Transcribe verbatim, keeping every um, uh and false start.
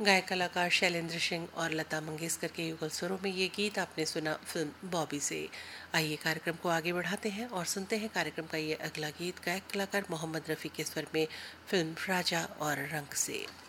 गायक कलाकार शैलेंद्र सिंह और लता मंगेशकर के युगल स्वरों में ये गीत आपने सुना फिल्म बॉबी से। आइए कार्यक्रम को आगे बढ़ाते हैं और सुनते हैं कार्यक्रम का ये अगला गीत गायक कलाकार मोहम्मद रफ़ी के स्वर में फिल्म राजा और रंग से।